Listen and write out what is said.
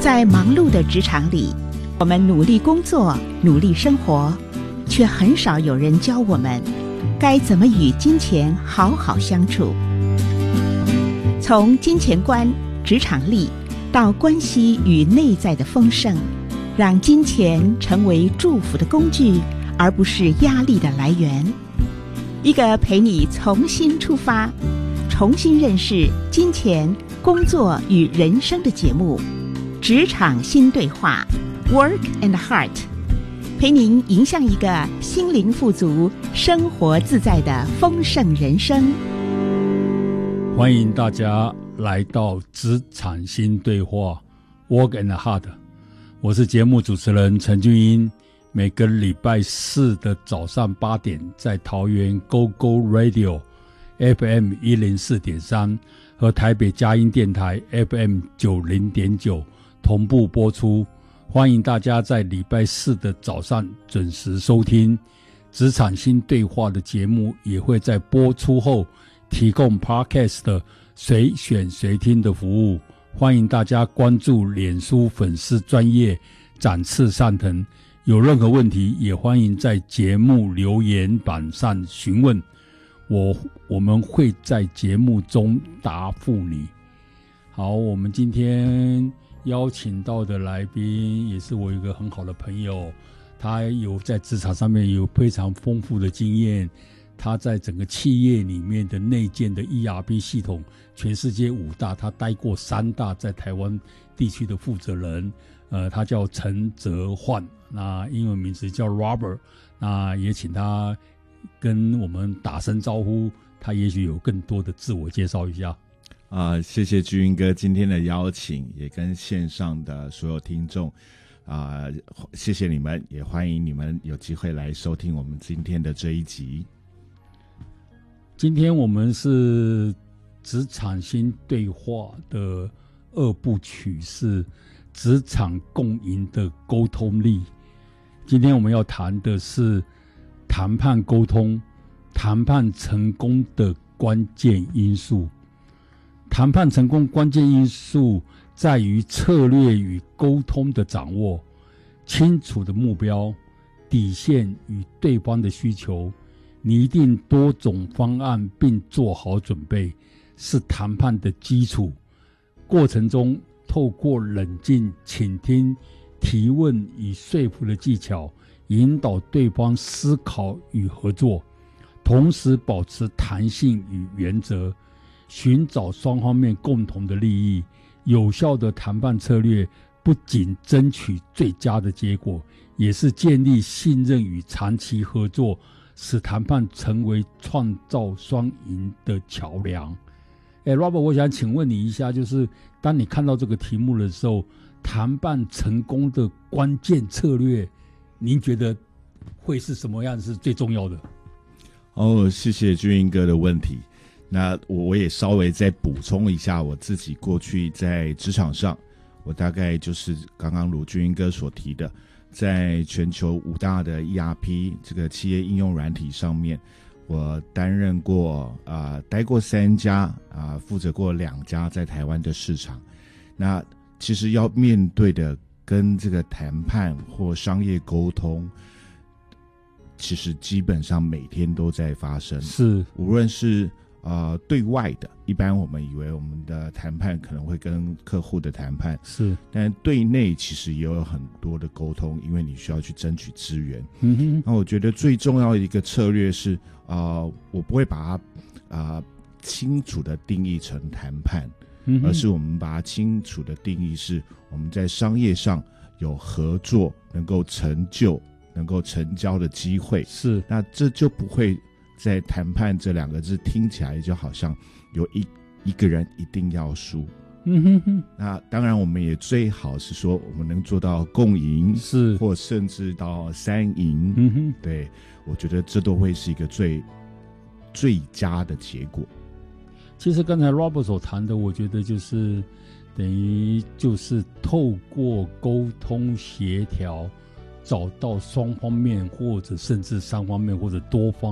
在忙碌的职场里，我们努力工作，努力生活，却很少有人教我们该怎么与金钱好好相处。从金钱观、职场力到关系与内在的丰盛，让金钱成为祝福的工具，而不是压力的来源。一个陪你重新出发，重新认识金钱、工作与人生的节目《职场新对话》Work and Heart， 陪您迎向一个心灵富足、生活自在的丰盛人生。 欢迎大家来到职场新对话 Work and Heart， 我是节目主持人陈俊英。每个礼拜四的早上8点，在桃园 Go Go Radio FM 104.3和台北佳音电台 FM 90.9同步播出。欢迎大家在礼拜四的早上准时收听。职场新对话的节目也会在播出后提供 Podcast 的随选随听的服务。欢迎大家关注脸书粉丝专页展翅上腾，有任何问题也欢迎在节目留言板上询问，我们会在节目中答复你。好，我们今天邀请到的来宾也是我一个很好的朋友，他有在职场上面有非常丰富的经验，他在整个企业里面的内建的 ERP 系统全世界5大，他待过3大在台湾地区的负责人，他叫陈哲焕，那英文名字叫 Robert， 那也请他跟我们打声招呼，他也许有更多的自我介绍一下。 谢谢居英哥今天的邀请，也跟线上的所有听众谢谢你们，也欢迎你们有机会来收听我们今天的这一集。 今天我们是职场新对话的2部曲，是职场共赢的沟通力。今天我们要谈的是谈判沟通，谈判成功的关键因素。谈判成功关键因素在于策略与沟通的掌握，清楚的目标、底线与对方的需求，拟定多种方案并做好准备，是谈判的基础。过程中透过冷静、倾听、提问与说服的技巧，引导对方思考与合作，同时保持弹性与原则，寻找双方面共同的利益。有效的谈判策略不仅争取最佳的结果，也是建立信任与长期合作，使谈判成为创造双赢的桥梁。Robert， 我想请问你一下，就是当你看到这个题目的时候，谈判成功的关键策略，您觉得会是什么样是最重要的？ 谢谢君英哥的问题。那我也稍微再补充一下我自己过去在职场上，我大概就是刚刚如君英哥所提的，在全球5大的 ERP 这个企业应用软体上面，我担任过待过3家负责过2家在台湾的市场。那其实要面对的跟这个谈判或商业沟通，其实基本上每天都在发生。 是， 无论是对外的，一般我们以为我们的谈判可能会跟客户的谈判， 是，但对内其实也有很多的沟通，因为你需要去争取资源。那我觉得最重要的一个策略是我不会把它清楚的定义成谈判，而是我们把它清楚的定义是我们在商业上有合作，能够成就、能够成交的机会。 是， 那这就不会在谈判这2个字听起来就好像有一个人一定要输。那当然我们也最好是说我们能做到共赢， 是，或甚至到3赢。对，我觉得这都会是一个最佳的结果。 其实刚才 Robert 所谈的，我觉得就是等于就是透过沟通协调，找到双方面或者甚至3方面或者多方